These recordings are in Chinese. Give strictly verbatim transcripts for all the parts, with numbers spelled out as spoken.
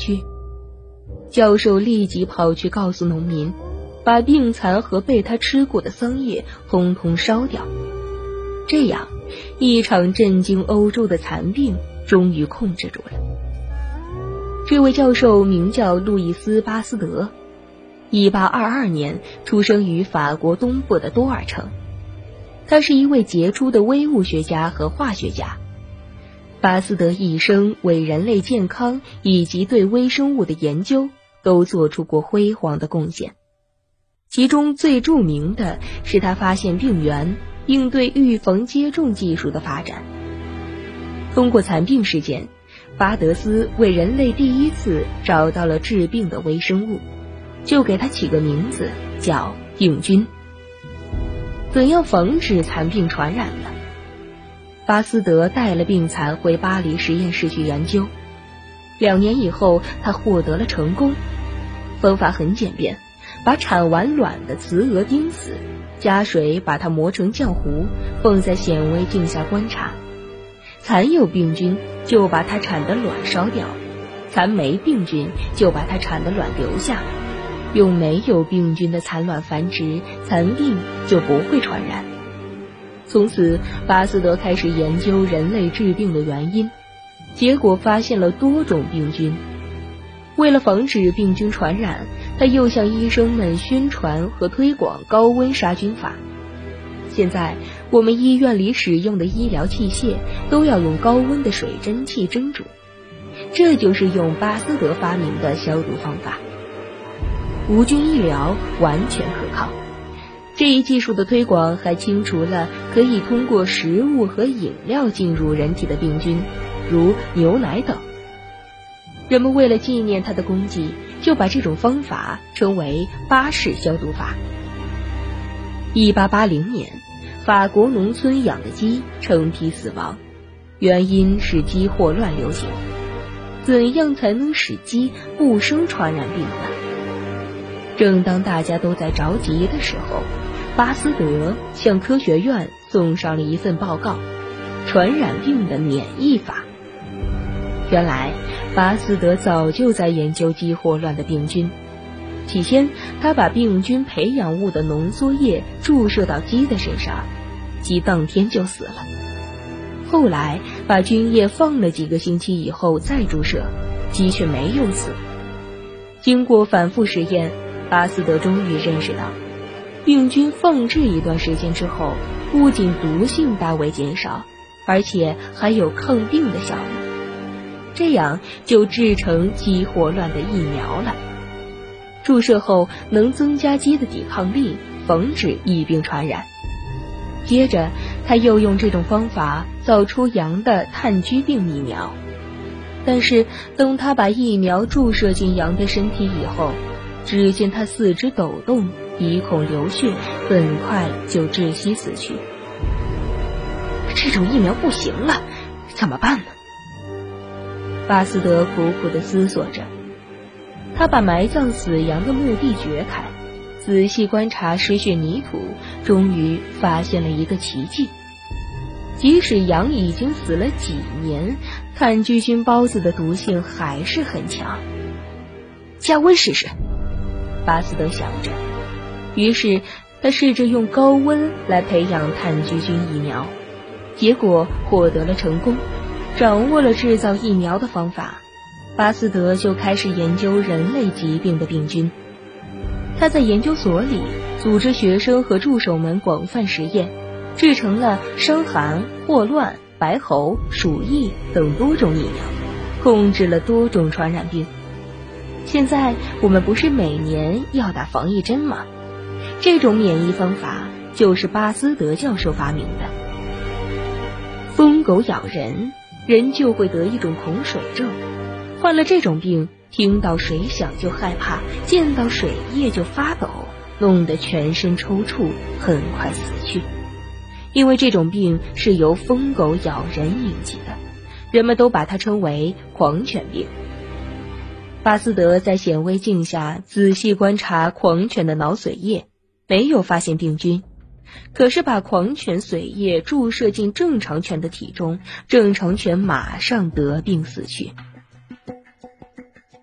去。教授立即跑去告诉农民，把病蚕和被他吃过的桑叶通通烧掉。这样，一场震惊欧洲的蚕病终于控制住了。这位教授名叫路易斯·巴斯德，一八二二年出生于法国东部的多尔城。他是一位杰出的微物学家和化学家。巴斯德一生为人类健康以及对微生物的研究都做出过辉煌的贡献。其中最著名的是他发现病原并对预防接种技术的发展。通过蚕病事件，巴德斯为人类第一次找到了治病的微生物，就给它起个名字叫病菌。怎样防止蚕病传染呢？巴斯德带了病蚕回巴黎实验室去研究。两年以后，他获得了成功。方法很简便，把产完卵的雌蛾钉死，加水把它磨成浆糊，放在显微镜下观察。蚕有病菌，就把它产的卵烧掉；蚕没病菌，就把它产的卵留下。用没有病菌的蚕卵繁殖，蚕病就不会传染。从此，巴斯德开始研究人类治病的原因，结果发现了多种病菌。为了防止病菌传染，他又向医生们宣传和推广高温杀菌法。现在，我们医院里使用的医疗器械都要用高温的水蒸气蒸煮，这就是用巴斯德发明的消毒方法。无菌医疗完全可靠。这一技术的推广还清除了可以通过食物和饮料进入人体的病菌，如牛奶等。人们为了纪念他的功绩，就把这种方法称为巴氏消毒法。一八八零年，法国农村养的鸡成批死亡，原因是鸡霍乱流行。怎样才能使鸡不生传染病呢？正当大家都在着急的时候，巴斯德向科学院送上了一份报告：传染病的免疫法。原来，巴斯德早就在研究鸡霍乱的病菌。起先，他把病菌培养物的浓缩液注射到鸡的身上，鸡当天就死了。后来，把菌液放了几个星期以后再注射，鸡却没有死。经过反复实验，巴斯德终于认识到，病菌放置一段时间之后，不仅毒性大为减少，而且还有抗病的效应。这样就制成鸡霍乱的疫苗了。注射后能增加鸡的抵抗力，防止疫病传染。接着，他又用这种方法造出羊的炭疽病疫苗。但是，等他把疫苗注射进羊的身体以后，只见它四肢抖动，鼻孔流血，很快就窒息死去。这种疫苗不行了，怎么办呢？巴斯德苦苦地思索着。他把埋葬死羊的墓地掘开，仔细观察失血泥土，终于发现了一个奇迹。即使羊已经死了几年，炭疽菌孢子的毒性还是很强。加温试试，巴斯德想着。于是他试着用高温来培养炭疽菌疫苗，结果获得了成功。掌握了制造疫苗的方法，巴斯德就开始研究人类疾病的病菌。他在研究所里组织学生和助手们广泛实验，制成了伤寒、霍乱、白喉、鼠疫等多种疫苗，控制了多种传染病。现在我们不是每年要打防疫针吗？这种免疫方法就是巴斯德教授发明的。疯狗咬人，人就会得一种恐水症，患了这种病，听到水响就害怕，见到水液就发抖，弄得全身抽搐，很快死去。因为这种病是由疯狗咬人引起的，人们都把它称为狂犬病。巴斯德在显微镜下仔细观察狂犬的脑髓液，没有发现病菌。可是把狂犬髓液注射进正常犬的体中，正常犬马上得病死去。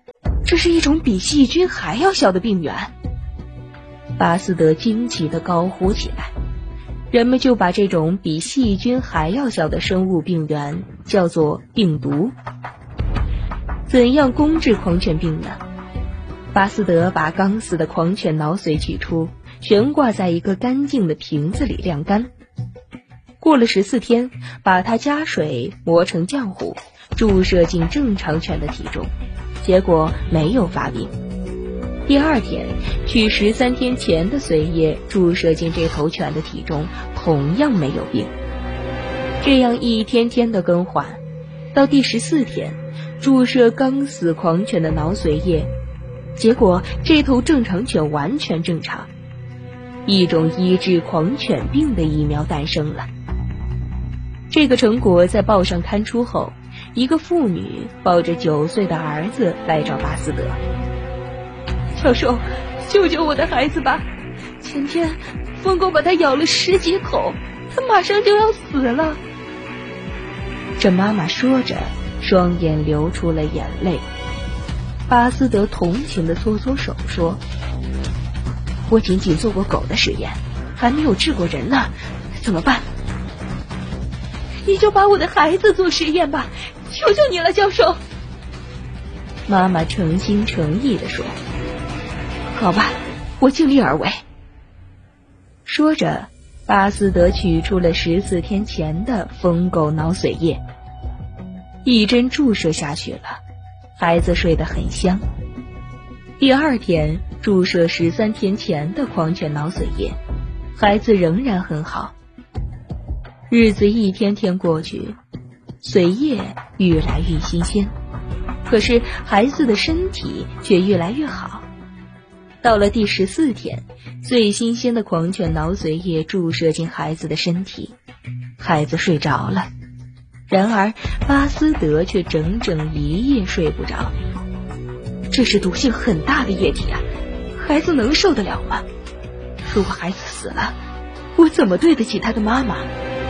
这是一种比细菌还要小的病原。巴斯德惊奇地高呼起来。人们就把这种比细菌还要小的生物病原叫做病毒。怎样攻治狂犬病呢？巴斯德把刚死的狂犬脑髓取出，悬挂在一个干净的瓶子里晾干。过了十四天，把它加水磨成浆糊，注射进正常犬的体中，结果没有发病。第二天，取十三天前的髓液注射进这头犬的体中，同样没有病。这样一天天的更换，到第十四天，注射刚死狂犬的脑髓液，结果这头正常犬完全正常。一种医治狂犬病的疫苗诞生了。这个成果在报上刊出后，一个妇女抱着九岁的儿子来找巴斯德。教授，救救我的孩子吧！前天疯狗把他咬了十几口，他马上就要死了。这妈妈说着，双眼流出了眼泪。巴斯德同情地搓搓手说：我仅仅做过狗的实验，还没有治过人呢，怎么办？你就把我的孩子做实验吧，求求你了，教授。妈妈诚心诚意地说：好吧，我尽力而为。说着，巴斯德取出了十四天前的疯狗脑髓液，一针注射下去了，孩子睡得很香。第二天注射十三天前的狂犬脑髓液，孩子仍然很好。日子一天天过去，髓液越来越新鲜，可是孩子的身体却越来越好。到了第十四天，最新鲜的狂犬脑髓液注射进孩子的身体，孩子睡着了。然而巴斯德却整整一夜睡不着。这是毒性很大的液体啊，孩子能受得了吗？如果孩子死了，我怎么对得起他的妈妈？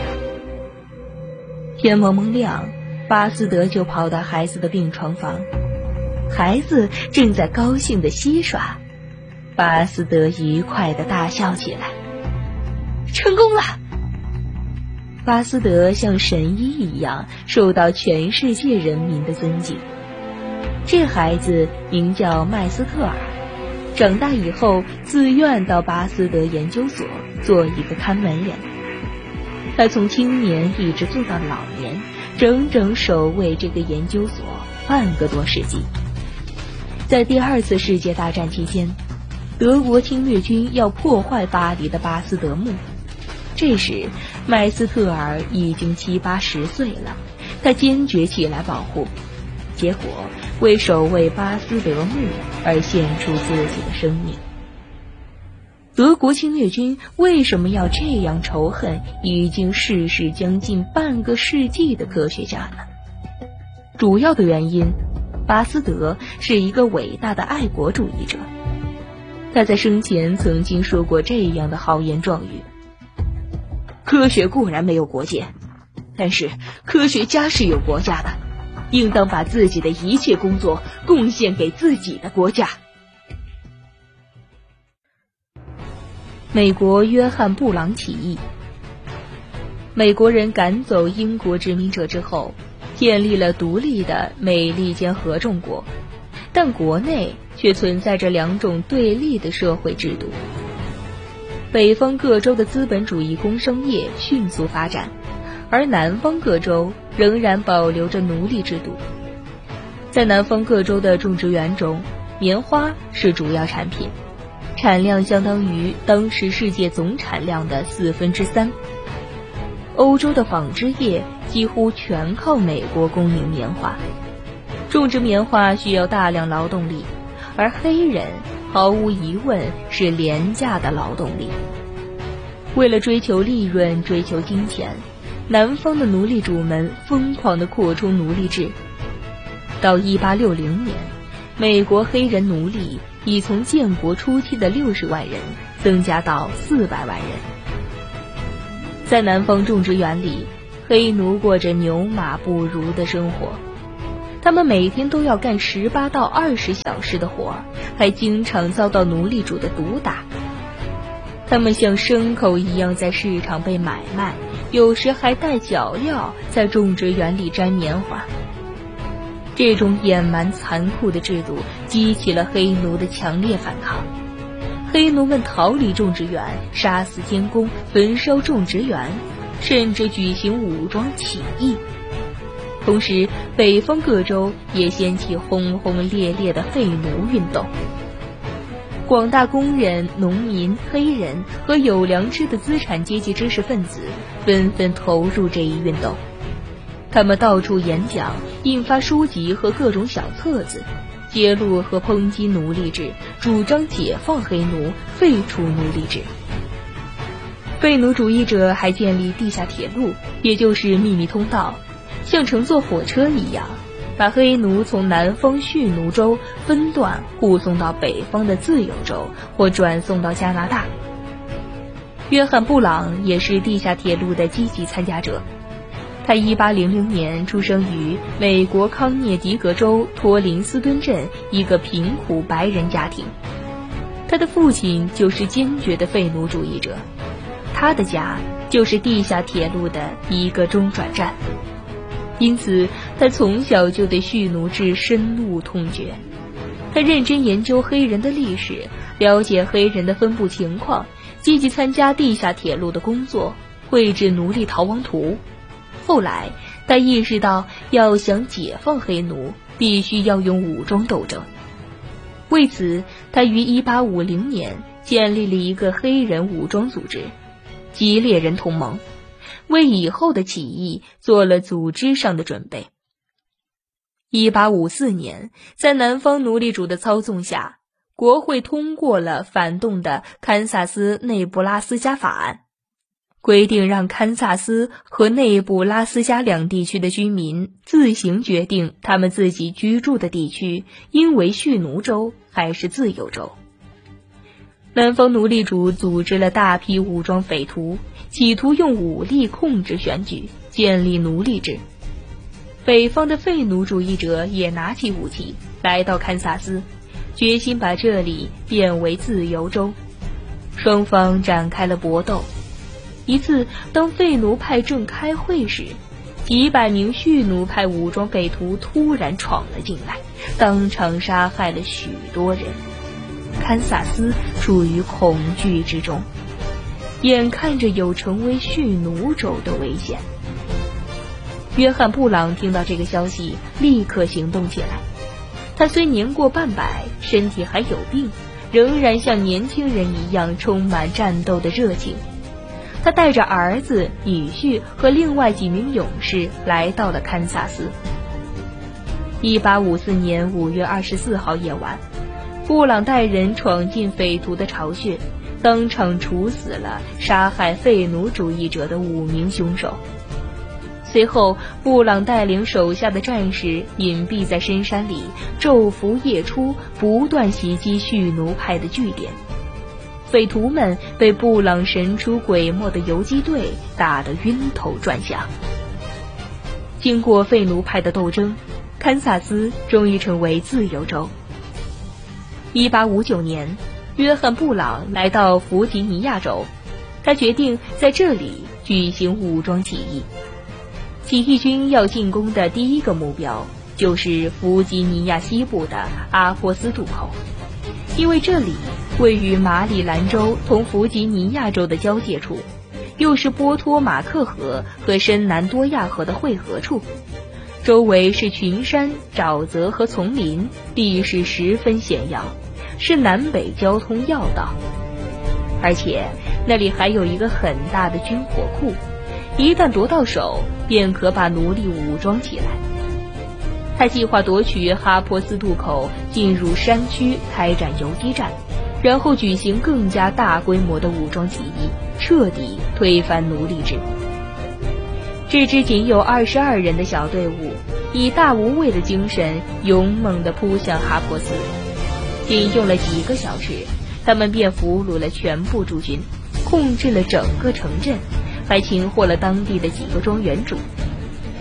天蒙蒙亮，巴斯德就跑到孩子的病床房，孩子正在高兴地嬉耍。巴斯德愉快地大笑起来。成功了！巴斯德像神医一样受到全世界人民的尊敬。这孩子名叫麦斯特尔，长大以后自愿到巴斯德研究所做一个看门人。他从青年一直做到老年，整整守卫这个研究所半个多世纪。在第二次世界大战期间，德国侵略军要破坏巴黎的巴斯德墓，这时麦斯特尔已经七八十岁了，他坚决起来保护，结果为守卫巴斯德墓而献出自己的生命。德国侵略军为什么要这样仇恨已经逝世将近半个世纪的科学家呢？主要的原因，巴斯德是一个伟大的爱国主义者。他在生前曾经说过这样的豪言壮语：科学固然没有国界，但是科学家是有国家的，应当把自己的一切工作贡献给自己的国家。美国约翰布朗起义。美国人赶走英国殖民者之后，建立了独立的美利坚合众国，但国内却存在着两种对立的社会制度。北方各州的资本主义工商业迅速发展，而南方各州仍然保留着奴隶制度。在南方各州的种植园中，棉花是主要产品，产量相当于当时世界总产量的四分之三。欧洲的纺织业几乎全靠美国供应棉花，种植棉花需要大量劳动力，而黑人毫无疑问是廉价的劳动力。为了追求利润，追求金钱，南方的奴隶主们疯狂地扩充奴隶制。到一八六零年，美国黑人奴隶已从建国初期的六十万人增加到四百万人。在南方种植园里，黑奴过着牛马不如的生活。 他们每天都要干十八到二十小时的活，还经常遭到奴隶主的毒打。他们像牲口一样在市场被买卖，有时还带脚镣在种植园里摘棉花。这种野蛮残酷的制度激起了黑奴的强烈反抗。黑奴们逃离种植园，杀死监工，焚烧种植园，甚至举行武装起义。同时，北方各州也掀起轰轰烈烈的废奴运动。广大工人、农民、黑人和有良知的资产阶级知识分子纷纷投入这一运动。他们到处演讲，印发书籍和各种小册子，揭露和抨击奴隶制，主张解放黑奴，废除奴隶制。废奴主义者还建立地下铁路，也就是秘密通道，像乘坐火车一样，把黑奴从南方蓄奴州分段护送到北方的自由州，或转送到加拿大。约翰·布朗也是地下铁路的积极参加者。他一八零零年出生于美国康涅狄格州托林斯敦镇一个贫苦白人家庭，他的父亲就是坚决的废奴主义者，他的家就是地下铁路的一个中转站。因此他从小就对蓄奴制深恶痛绝。他认真研究黑人的历史，了解黑人的分布情况，积极参加地下铁路的工作，绘制奴隶逃亡图。后来他意识到，要想解放黑奴，必须要用武装斗争。为此，他于一八五零年建立了一个黑人武装组织——吉列人同盟，为以后的起义做了组织上的准备。一八五四年，在南方奴隶主的操纵下，国会通过了反动的堪萨斯内布拉斯加法案，规定让堪萨斯和内布拉斯加两地区的居民自行决定他们自己居住的地区应为蓄奴州还是自由州。南方奴隶主组织了大批武装匪徒，企图用武力控制选举，建立奴隶制。北方的废奴主义者也拿起武器，来到堪萨斯，决心把这里变为自由州。双方展开了搏斗。一次，当废奴派正开会时，几百名蓄奴派武装匪徒突然闯了进来，当场杀害了许多人。堪萨斯处于恐惧之中，眼看着有成为蓄奴州的危险。约翰·布朗听到这个消息，立刻行动起来。他虽年过半百，身体还有病，仍然像年轻人一样充满战斗的热情。他带着儿子、女婿和另外几名勇士来到了堪萨斯。一八五四年五月二十四号夜晚，布朗带人闯进匪徒的巢穴，当场处死了杀害废奴主义者的五名凶手。随后，布朗带领手下的战士隐蔽在深山里，昼伏夜出，不断袭击蓄奴派的据点。匪徒们被布朗神出鬼没的游击队打得晕头转向。经过废奴派的斗争，堪萨斯终于成为自由州。一八五九年，约翰·布朗来到弗吉尼亚州，他决定在这里举行武装起义。起义军要进攻的第一个目标就是弗吉尼亚西部的阿波斯渡口，因为这里位于马里兰州同弗吉尼亚州的交界处，又是波托马克河和深南多亚河的汇合处，周围是群山、沼泽和丛林，地势十分险要，是南北交通要道。而且那里还有一个很大的军火库，一旦夺到手，便可把奴隶武装起来。他计划夺取哈波斯渡口，进入山区开展游击战，然后举行更加大规模的武装起义，彻底推翻奴隶制。这支仅有二十二人的小队伍，以大无畏的精神勇猛地扑向哈波斯。仅用了几个小时，他们便俘虏了全部驻军，控制了整个城镇，还擒获了当地的几个庄园主。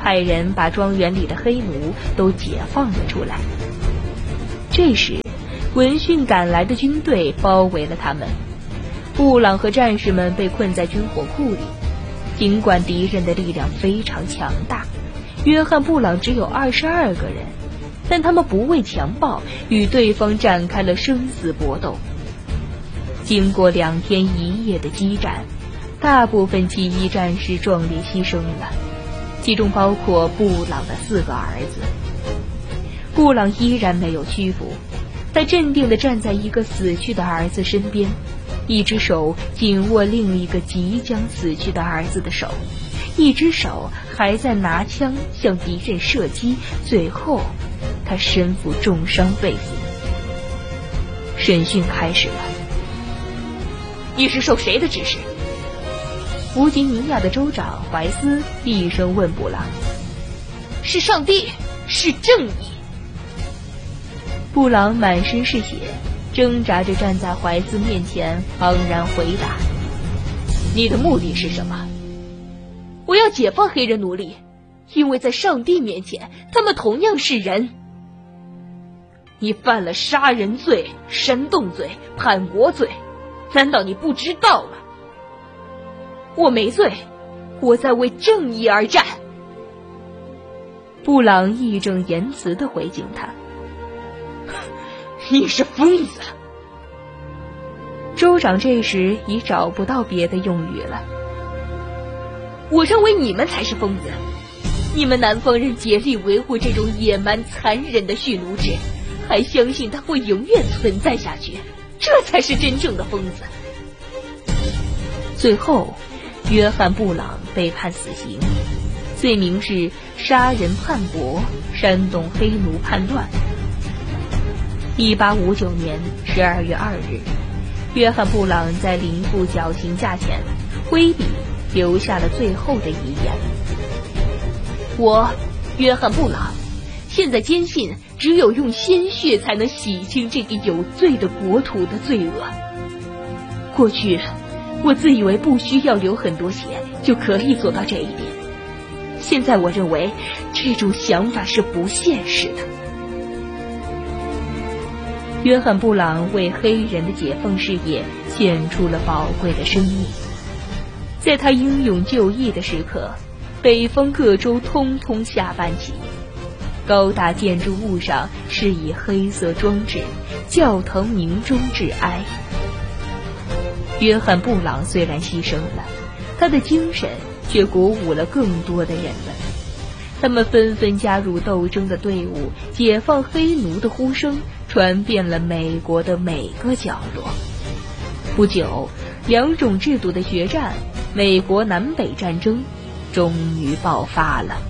派人把庄园里的黑奴都解放了出来。这时，闻讯赶来的军队包围了他们，布朗和战士们被困在军火库里。尽管敌人的力量非常强大，约翰·布朗只有二十二个人，但他们不畏强暴，与对方展开了生死搏斗。经过两天一夜的激战，大部分起义战士壮烈牺牲了，其中包括布朗的四个儿子。布朗依然没有屈服，他镇定地站在一个死去的儿子身边，一只手紧握另一个即将死去的儿子的手，一只手还在拿枪向敌人射击，最后他身负重伤被俘。审讯开始了。你是受谁的指示？弗吉尼亚的州长怀斯厉声问布朗。是上帝，是正义。布朗满身是血，挣扎着站在怀斯面前，昂然回答：你的目的是什么？我要解放黑人奴隶，因为在上帝面前，他们同样是人。你犯了杀人罪、煽动罪、叛国罪，难道你不知道吗？我没罪，我在为正义而战。布朗义正言辞地回敬他：你是疯子。州长这时已找不到别的用语了。我认为你们才是疯子，你们南方人竭力维护这种野蛮残忍的蓄奴制，还相信它会永远存在下去，这才是真正的疯子。最后，约翰·布朗被判死刑，罪名是杀人叛国、煽动黑奴叛乱。一八五九年十二月二日，约翰·布朗在临赴绞刑架前挥笔留下了最后的遗言：我，约翰·布朗，现在坚信只有用鲜血才能洗清这个有罪的国土的罪恶。过去我自以为不需要流很多血就可以做到这一点，现在我认为这种想法是不现实的。约翰·布朗为黑人的解放事业献出了宝贵的生命。在他英勇就义的时刻，北方各州通通下半旗，高大建筑物上是以黑色装置，教堂鸣钟致哀。约翰·布朗虽然牺牲了，他的精神却鼓舞了更多的人们，他们纷纷加入斗争的队伍，解放黑奴的呼声传遍了美国的每个角落。不久，两种制度的决战——美国南北战争终于爆发了。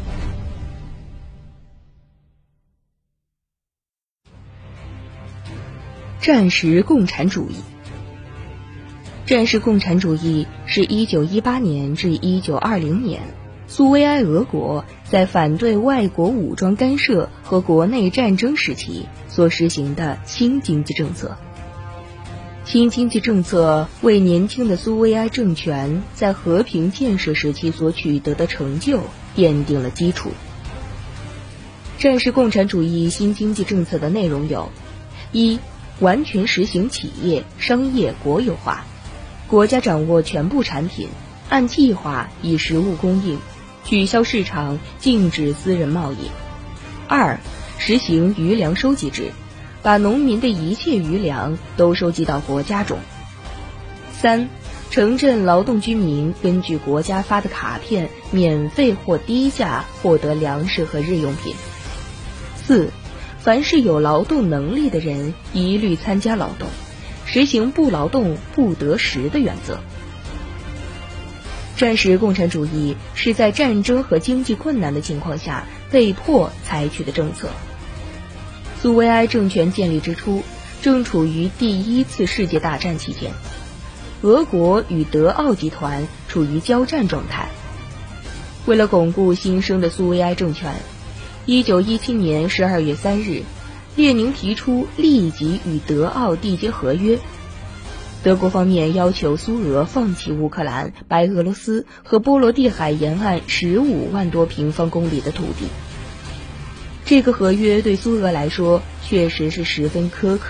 战时共产主义。战时共产主义是一九一八年至一九二零年苏维埃俄国在反对外国武装干涉和国内战争时期所实行的新经济政策。新经济政策为年轻的苏维埃政权在和平建设时期所取得的成就奠定了基础。战时共产主义新经济政策的内容有：一、完全实行企业、商业国有化，国家掌握全部产品，按计划以实物供应，取消市场，禁止私人贸易。二、实行余粮收集制，把农民的一切余粮都收集到国家中。三、城镇劳动居民根据国家发的卡片，免费或低价获得粮食和日用品。四、凡是有劳动能力的人一律参加劳动，实行不劳动不得食的原则。战时共产主义是在战争和经济困难的情况下被迫采取的政策。苏维埃政权建立之初，正处于第一次世界大战期间，俄国与德奥集团处于交战状态。为了巩固新生的苏维埃政权，一九一七年十二月三日，列宁提出立即与德奥缔结合约。 德国方面要求苏俄放弃乌克兰、白俄罗斯和波罗的海沿岸十五万多平方公里的土地。这个合约对苏俄来说确实是十分苛刻。